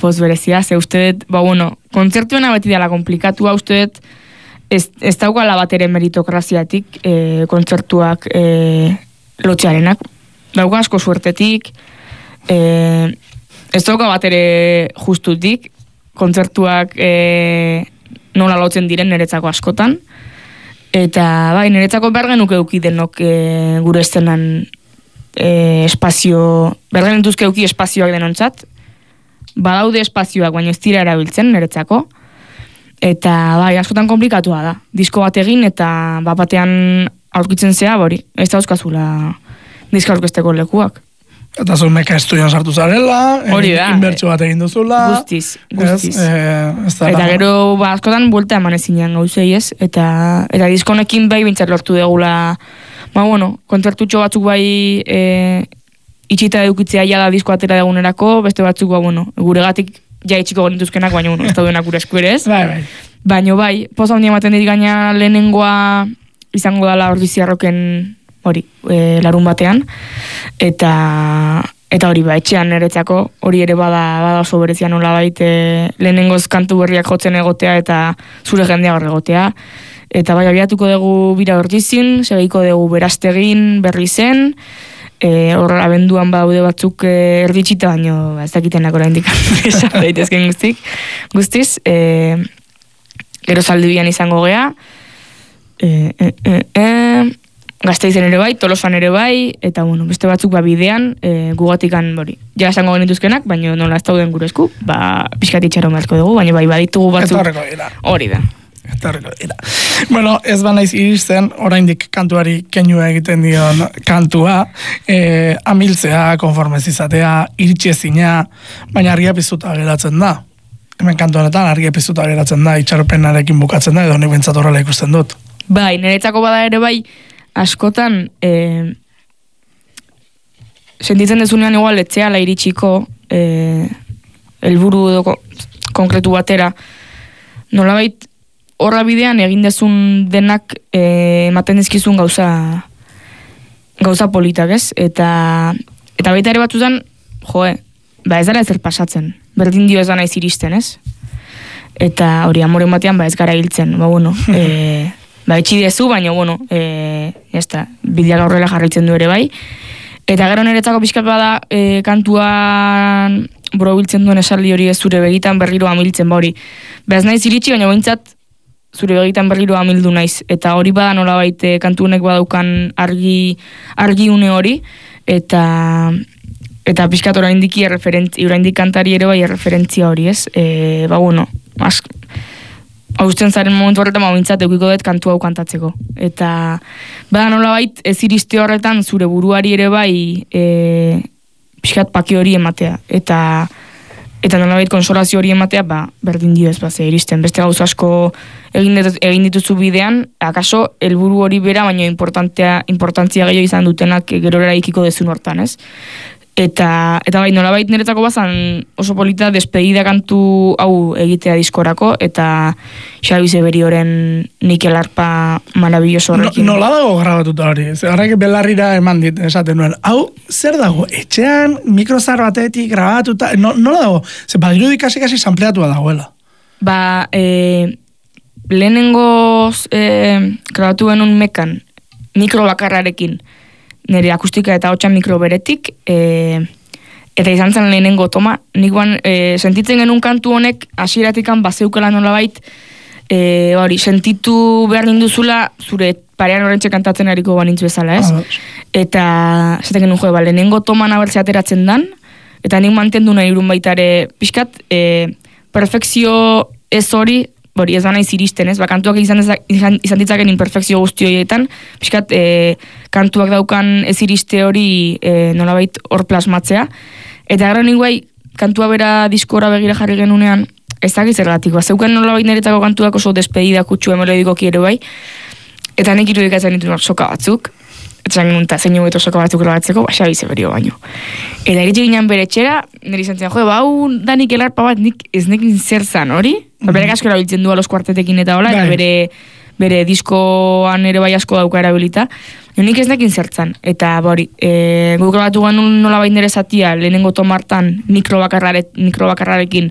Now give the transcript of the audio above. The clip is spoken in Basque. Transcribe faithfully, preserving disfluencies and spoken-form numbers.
poz berezia, ze uste dut, ba bueno, kontzertuena beti dela komplikatua, uste dut, ez, ez daukala bat ere meritokraziatik, e, kontzertuak e, lotxearenak, dauka asko suertetik, e, ez dauka bat ere justutik, kontzertuak e, nola lotzen diren niretzako askotan, eta bai, niretzako behar genuke euki denok e, gure estenan e, espazio, behar genituzke euki espazioak denontzat, badaude espazioak, baina ez dira erabiltzen niretzako, eta bai, askotan komplikatua da. Disko bat egin eta bat batean aurkitzen zea, hori, ez da euskazula diska aurkezteko lekuak. Eta zuen meka estudion sartu zarela, hori da, inbertsio bat egin duzula. Guztiz, guztiz. Ez, e, ez eta gero, ba, askotan buelta eman ezinean gauzei ez, eta, eta diskonekin bai bintzat lortu degula, ba, bueno, kontzertutxo batzuk bai e, itxita edukitzea jala disko atera degunerako, beste batzuk, ba, bueno, guregatik ja itxiko genituzkenak, baina, bueno, ez daudenak gure eskuerez. Bai, bai. Baina, bai, poza handia ematen dit gaina lehenengoa izango dela Ordiziarroken hori, e, larun batean, eta eta hori ba, etxean niretzako, hori ere bada, bada oso berezia nola baite lehenengoz kantu berriak jotzen egotea eta zure jendea hor egotea. Eta bai, abiatuko dugu bira Ordizin, segiko dugu Berastegin, berri zen, e, hor abenduan badaude batzuk e, erditxita, baino ez dakitenak oraindik esan daitezken guztik, guztiz, e, gero Zaldibian izango gea, e, e, e, e, Gasteizen ere bai, Tolosan ere bai, eta bueno, beste batzuk ba bidean, e, gugatikan hori. Ja esango genituzkenak, baina nola ez dauden gure esku, ba pixkat itxaro marko dugu, baina bai baditugu batzuk. Hori da. Etorriko dira. Bueno, ez banaiz iristen, oraindik kantuari keinua egiten dion kantua, e, amiltzea, konformez izatea, iritxezina, baina argia piztuta geratzen da. Hemen kantu honetan argia piztuta geratzen da, itxaropenarekin bukatzen da, edo nik bentsat horrela ikusten dut. Bai, niretzako bada ere bai, askotan, eh, sentitzen dezunean igual etxeala iritsiko eh, helburu edo ko, konkretu batera, nolabait horra bidean egin dezun denak eh, ematen dizkizun gauza gauza politak, ez? Eta, eta baita ere batzutan, joe, ba ez dara ezer pasatzen, berdin dio ez da naiz iristen, ez? Eta hori amoren batean ba ez gara hiltzen, ba bueno, eh, ba, etxidezu, baina, bueno, e, jazta, bideak aurrela jarraitzen du ere bai. Eta gero niretzako pixkat bada e, kantuan borobiltzen duen esaldi hori ez zure begitan berriro amiltzen, ba hori. Beaz naiz iritsi, baina behintzat zure begitan berriro amildu naiz. Eta hori bada nola baite kantu honek badaukan argi, argi une hori, eta eta pixkat oraindik erreferentzi, oraindik kantari ere bai erreferentzia hori, ez? E, ba, bueno, ask, hausten zaren momentu horretan mabintzat eukiko dut kantu hau kantatzeko. Eta bada nolabait ez iriste horretan zure buruari ere bai e, pixkat pake hori ematea. Eta eta nolabait konsolazio hori ematea, ba, berdin dio ez baze iristen. Beste gauza asko egin, dituz, egin dituzu bidean, akaso helburu hori bera, baina importantea, importantzia gehiago izan dutenak gerora ikiko dezun hortan, ez? Eta, eta bai, nolabait niretzako bazan oso polita despedida kantu hau egitea diskorako, eta Xabi Zeberioren Nikel Arpa marabilloso horrekin. No, nola dago grabatuta hori? Horrek belarrira eman dit, esaten nuen. Hau, zer dago? Etxean, mikrozar batetik grabatuta, no, nola dago? Zer, badirudik kasi-kasi sampleatua dagoela. Ba, e, lehenengoz e, grabatu genuen mekan, mikro bakarrarekin, nire akustika eta hotxan mikro beretik, e, eta izan zen lehenengo toma, nik guan, e, sentitzen genuen kantu honek, hasieratikan bazeukela nolabait, e, hori, sentitu behar ninduzula, zure parean horrentxe kantatzen hariko banintzu bezala, ez? Ah, eta, zaten genuen jo, ba, lehenengo toma nabertze ateratzen dan, eta nik mantendu nahi irun baitare, pixkat, e, perfekzio ez hori, hori ez da naiz iristen, ez? Ba, kantuak izan, izan, izan ditzaken imperfekzio guzti horietan, pixkat, e, kantuak daukan ez iriste hori e, nolabait hor plasmatzea. Eta gara ninguai, kantua bera diskora begira jarri genunean, ez dakiz ergatik, ba, zeuken nolabait niretako kantuak oso despedida kutsu melodiko kiero bai, eta nik irudikatzen ditu soka batzuk, eta zan genuen, zein hogeto soka batzuk grabatzeko, ba, Xabi Zeberio baino. Eta iritsi ginen bere etxera, nire izan zen, jo, ba, hau da Nikel Arpa bat, nik ez nekin zer zan, hori? Mm. Ba, bere asko erabiltzen du alos kuartetekin eta hola, eta bere, bere diskoan ere bai asko dauka erabilita. Nik ez nekin zertzan, eta bori, e, guk grabatu genuen nola bain nire zatia, lehenengo tomartan mikro, bakarrare, mikro bakarrarekin